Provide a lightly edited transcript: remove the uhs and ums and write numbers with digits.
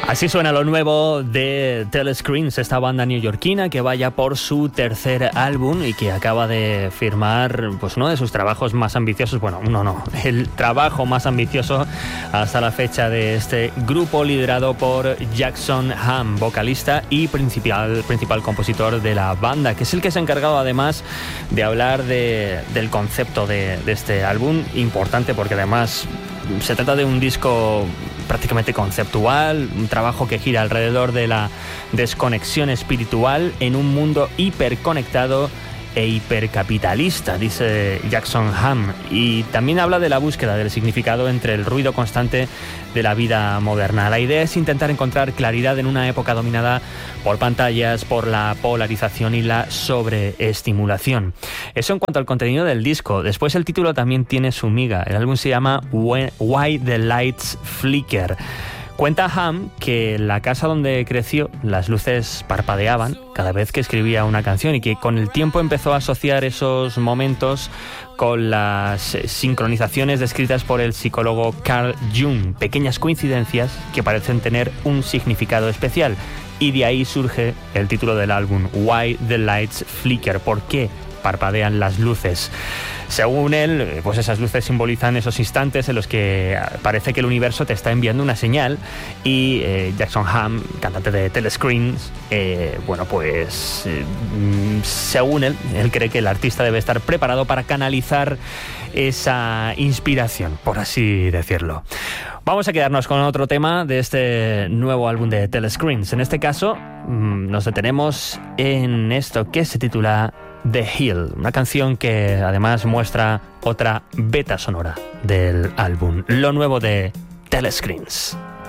Así suena lo nuevo de Telescreens, esta banda neoyorquina que vaya por su tercer álbum y que acaba de firmar pues uno de sus trabajos más ambiciosos, el trabajo más ambicioso hasta la fecha de este grupo liderado por Jackson Hamm, vocalista y principal compositor de la banda, que es el que se ha encargado además de hablar del concepto de este álbum, importante porque además se trata de un disco prácticamente conceptual, un trabajo que gira alrededor de la desconexión espiritual en un mundo hiperconectado e hipercapitalista, dice Jackson Hamm, y también habla de la búsqueda del significado entre el ruido constante de la vida moderna. La idea es intentar encontrar claridad en una época dominada por pantallas, por la polarización y la sobreestimulación. Eso en cuanto al contenido del disco. Después el título también tiene su miga. El álbum se llama Why the Lights Flicker. Cuenta Hamm que en la casa donde creció las luces parpadeaban cada vez que escribía una canción y que con el tiempo empezó a asociar esos momentos con las sincronizaciones descritas por el psicólogo Carl Jung, pequeñas coincidencias que parecen tener un significado especial. Y de ahí surge el título del álbum, Why the Lights Flicker, ¿por qué parpadean las luces? Según él, pues esas luces simbolizan esos instantes en los que parece que el universo te está enviando una señal y Jackson Hamm, cantante de Telescreens, según él cree que el artista debe estar preparado para canalizar esa inspiración, por así decirlo. Vamos a quedarnos con otro tema de este nuevo álbum de Telescreens. En este caso, nos detenemos en esto que se titula The Hill, una canción que además muestra otra beta sonora del álbum, lo nuevo de Telescreens.